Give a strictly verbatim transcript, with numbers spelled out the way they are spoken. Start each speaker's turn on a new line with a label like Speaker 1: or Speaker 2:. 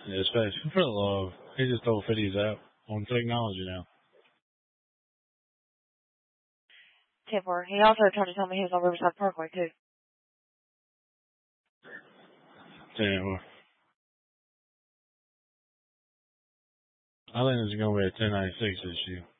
Speaker 1: Yeah, especially for the love. He just told Fitty he's out on technology now.
Speaker 2: Tipper. He also tried to tell me he was on Riverside Parkway, too.
Speaker 1: Damn. I think it's going to be a ten ninety-six issue.